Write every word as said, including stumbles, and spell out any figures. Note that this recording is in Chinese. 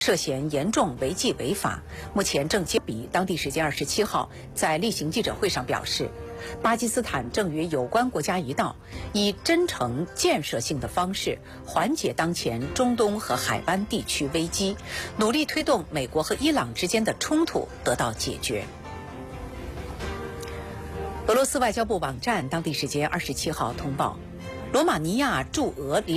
涉嫌严重违纪违法。目前正接比当地时间二十七号在例行记者会上表示，巴基斯坦正与有关国家一道，以真诚建设性的方式缓解当前中东和海湾地区危机，努力推动美国和伊朗之间的冲突得到解决。俄罗斯外交部网站当地时间二十七号通报，罗马尼亚驻俄